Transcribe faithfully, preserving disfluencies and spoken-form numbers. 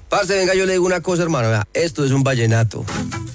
Parce, venga, yo le digo una cosa, hermano. Vea, esto es un vallenato.